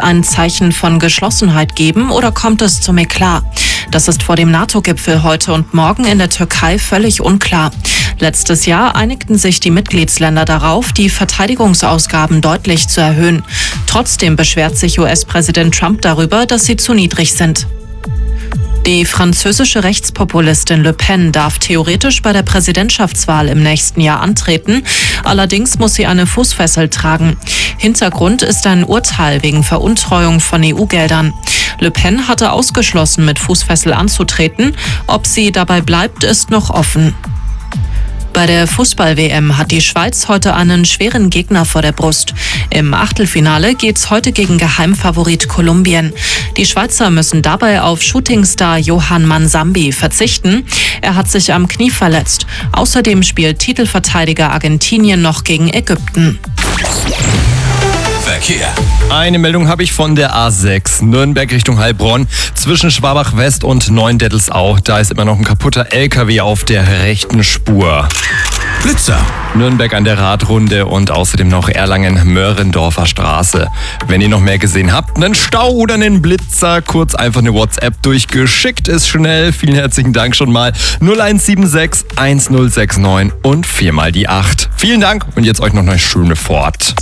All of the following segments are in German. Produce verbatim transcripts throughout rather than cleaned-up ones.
ein Zeichen von Geschlossenheit geben oder kommt es zum Eklat? Das ist vor dem NATO-Gipfel heute und morgen in der Türkei völlig unklar. Letztes Jahr einigten sich die Mitgliedsländer darauf, die Verteidigungsausgaben deutlich zu erhöhen. Trotzdem beschwert sich U S-Präsident Trump darüber, dass sie zu niedrig sind. Die französische Rechtspopulistin Le Pen darf theoretisch bei der Präsidentschaftswahl im nächsten Jahr antreten. Allerdings muss sie eine Fußfessel tragen. Hintergrund ist ein Urteil wegen Veruntreuung von E U-Geldern. Le Pen hatte ausgeschlossen, mit Fußfessel anzutreten. Ob sie dabei bleibt, ist noch offen. Bei der Fußball-W M hat die Schweiz heute einen schweren Gegner vor der Brust. Im Achtelfinale geht's heute gegen Geheimfavorit Kolumbien. Die Schweizer müssen dabei auf Shootingstar Johann Mansambi verzichten. Er hat sich am Knie verletzt. Außerdem spielt Titelverteidiger Argentinien noch gegen Ägypten. Verkehr. Eine Meldung habe ich von der A sechs, Nürnberg Richtung Heilbronn, zwischen Schwabach West und Neuendettelsau. Da ist immer noch ein kaputter L K W auf der rechten Spur. Blitzer. Nürnberg an der Radrunde und außerdem noch Erlangen-Möhrendorfer Straße. Wenn ihr noch mehr gesehen habt, einen Stau oder einen Blitzer, kurz einfach eine WhatsApp durchgeschickt, ist schnell. Vielen herzlichen Dank schon mal. null eins sieben sechs eins null sechs neun und viermal die acht. Vielen Dank und jetzt euch noch eine schöne Fahrt.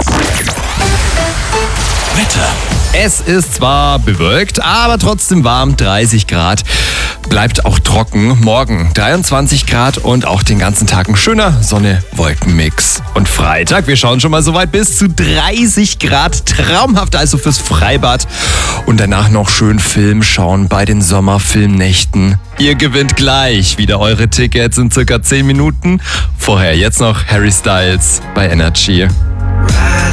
Wetter. Es ist zwar bewölkt, aber trotzdem warm, dreißig Grad. Bleibt auch trocken. Morgen dreiundzwanzig Grad und auch den ganzen Tag ein schöner Sonne-Wolken-Mix. Und Freitag, wir schauen schon mal so weit bis zu dreißig Grad. Traumhaft also fürs Freibad. Und danach noch schön Film schauen bei den Sommerfilmnächten. Ihr gewinnt gleich wieder eure Tickets in circa zehn Minuten. Vorher jetzt noch Harry Styles bei Energy.